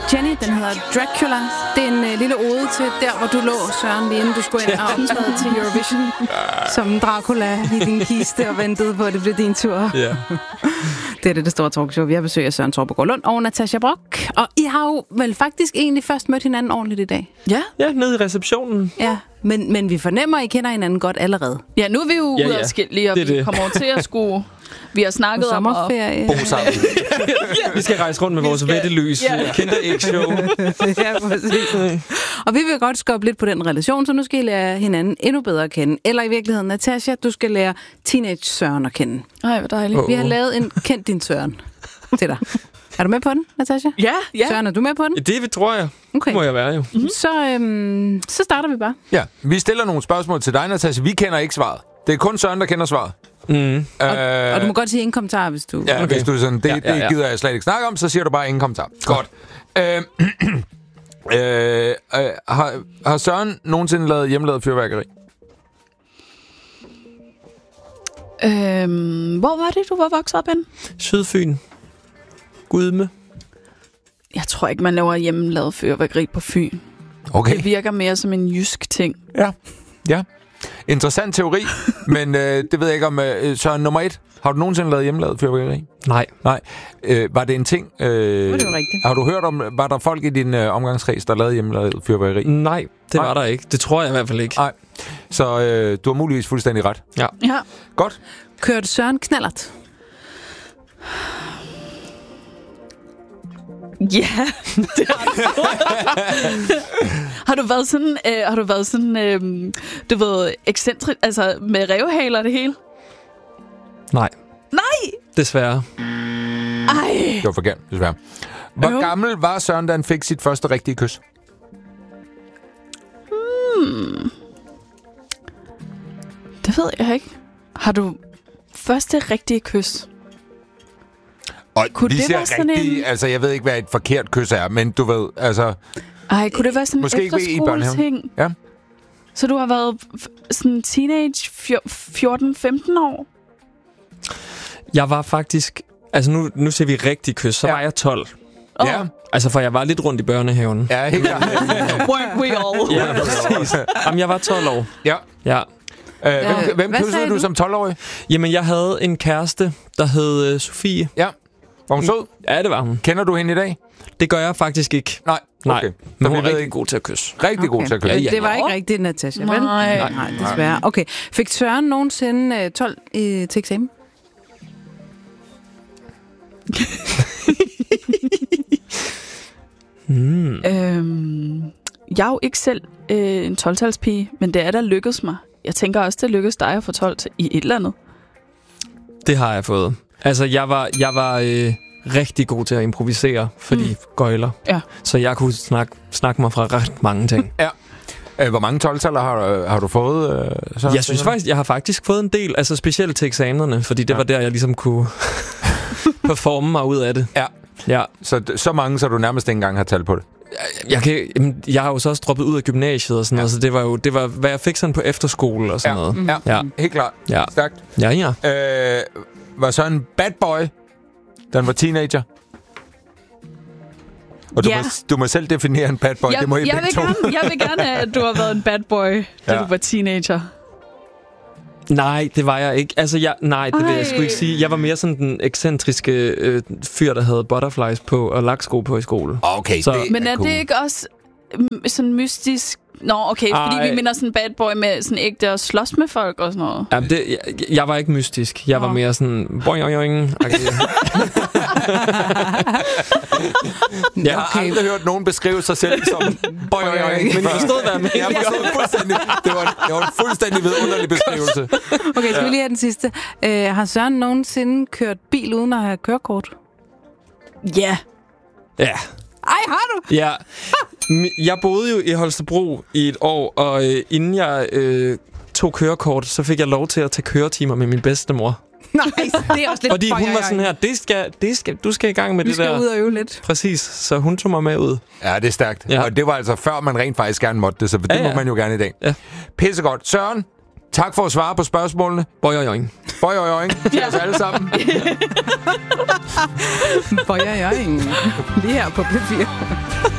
Jenny, den hedder Dracula. Det er en lille ode til der, hvor du lå, Søren, lige inden du skulle ind og optræde til Eurovision. Som Dracula i din kiste og ventede på, at det blev din tur. Ja. Det er det store talkshow. Vi har besøg af Søren Torpegaard Lund og Natasha Brock. Og I har jo vel faktisk egentlig først mødt hinanden ordentligt i dag. Ja, nede i receptionen. Ja, men vi fornemmer, at I kender hinanden godt allerede. Ja, nu er vi jo ude af skille, og vi kommer til at skulle... Vi har snakket om at bo sammen. Vi skal rejse rundt med vores vettelys. Kendte æg-show. Ja, præcis. Og vi vil godt skubbe lidt på den relation, så nu skal I lære hinanden endnu bedre at kende. Eller i virkeligheden, Natasha, du skal lære teenage Søren at kende. Ej, hvor dejligt. Vi har lavet en kendt din Søren til dig. Er du med på den, Natasha? Ja. Søren, er du med på den? Det tror jeg. Okay. Må jeg være jo. Så starter vi bare. Ja, vi stiller nogle spørgsmål til dig, Natasha. Vi kender ikke svaret. Det er kun Søren, der kender svaret. Og du må godt sige ingen kommentar, hvis du... Ja, okay. Hvis du sådan, det gider jeg slet ikke snakke om, så siger du bare ingen kommentar. Godt. Har Søren nogensinde lavet hjemmelavet fyrværkeri? Hvor var det, du var vokset op hen? Sydfyn. Gudme. Jeg tror ikke, man laver hjemmelavet fyrværkeri på Fyn. Okay. Det virker mere som en jysk ting. Ja. Interessant teori, men det ved jeg ikke om... Søren, nummer 1. Har du nogensinde lavet hjemmelavet fyrværkeri? Nej. Var det en ting... Det var rigtigt. Har du hørt om... Var der folk i din omgangskreds, der lavede hjemmelavet fyrværkeri? Nej, det var der ikke. Det tror jeg i hvert fald ikke. Nej. Så du har muligvis fuldstændig ret. Ja. Godt. Kørte Søren knallert? Ja, det har du. Har du været sådan, du ved, ekscentrisk, altså med revhaler det hele? Nej. Desværre. Ej. Det var forkert, desværre. Hvor gammel var Søren, da han fik sit første rigtige kys? Det ved jeg ikke. Har du første rigtige kys? Og kunne vi det ser være sådan rigtig, en... altså jeg ved ikke, hvad et forkert kys er, men du ved, altså... Ej, kunne det være sådan en efterskoleting? Ja. Så du har været sådan teenage 14-15 år? Jeg var faktisk... Altså nu ser vi rigtig kys, så var jeg 12. Ja. Altså, for jeg var lidt rundt i børnehaven. Ja, helt klart. Weren't we all? Ja, præcis. Jamen, jeg var 12 år. Ja. Hvem Hvad kyssede du som 12-årig? Jamen, jeg havde en kæreste, der hed Sofie. Ja. Var hun sød? Ja, det var hun. Kender du hende i dag? Det gør jeg faktisk ikke. Nej. Okay. Men hun er rigtig god til at kysse. Rigtig god til at kysse. Ja. Det var ikke rigtigt, Natasha, vel? Nej, desværre. Okay. Fik Søren nogensinde 12 til eksamen? Jeg er jo ikke selv en 12-talspige, men det er der lykkedes mig. Jeg tænker også, det lykkedes dig at få 12 i et eller andet. Det har jeg fået. Altså, jeg var rigtig god til at improvisere for de gøjler. Ja. Så jeg kunne snakke mig fra ret mange ting. Ja. Hvor mange 12-taller har du fået? Jeg synes faktisk, jeg har faktisk fået en del, altså specielt til eksamenerne, fordi det var der, jeg ligesom kunne performe mig ud af det. Ja. Så mange, så du nærmest ikke engang har talt på det? Jeg har jo så også droppet ud af gymnasiet og sådan noget, så det var, hvad jeg fik sådan på efterskole og sådan noget. Ja, helt klart. Ja. Stærkt. Ja. Var så en bad boy, da han var teenager? Og du må selv definere en bad boy. Det må I begge to. Jeg vil gerne, at du har været en bad boy, da du var teenager. Nej, det var jeg ikke. Altså, det vil jeg sgu ikke sige. Jeg var mere sådan den ekscentriske fyr, der havde butterflies på og laksko på i skole. Okay, men er det ikke også sådan mystisk? Nå, okay, fordi vi mener sådan bad boy med sådan ægte at slås med folk og sådan noget. Jamen, jeg var ikke mystisk. Jeg var mere sådan boing. Jeg har aldrig hørt nogen beskrive sig selv som boing. Men jeg forstod, hvad jeg mente. Jeg forstod fuldstændig. Det var en fuldstændig vidunderlig beskrivelse. Okay, skal vi lige have den sidste. Har Søren nogensinde kørt bil uden at have kørekort? Ja. Ja. Ej, har du? Ja. Jeg boede jo i Holstebro i et år, og inden jeg tog kørekort, så fik jeg lov til at tage køretimer med min bedstemor. Nej, det er også lidt. Fordi hun var sådan her, du skal i gang med det der. Du skal ud og øve lidt. Præcis, så hun tog mig med ud. Ja, det er stærkt. Ja. Og det var altså før man rent faktisk gerne måtte det, så det må man jo gerne i dag. Ja. Pissegodt. Søren, Tak for at svare på spørgsmålene. Boing. Boing til os alle sammen. Boing. Lige her på P4.